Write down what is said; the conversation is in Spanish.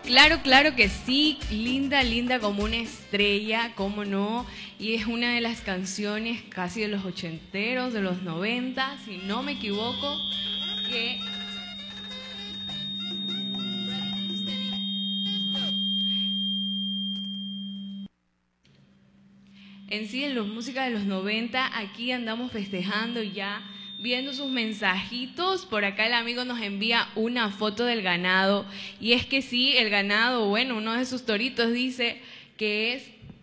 Claro que sí, linda, linda como una estrella, cómo no, y es una de las canciones casi de los ochenteros, de los 90, si no me equivoco, que en sí en los músicas de los 90, aquí andamos festejando ya, viendo sus mensajitos. Por acá el amigo nos envía una foto del ganado, y es que sí, el ganado, bueno, uno de sus toritos dice que es